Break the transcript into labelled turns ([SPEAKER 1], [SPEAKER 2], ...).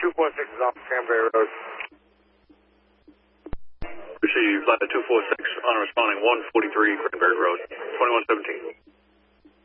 [SPEAKER 1] 246 is off Cranberry Road.
[SPEAKER 2] Received, flight 246, on responding 143 Cranberry Road, 2117.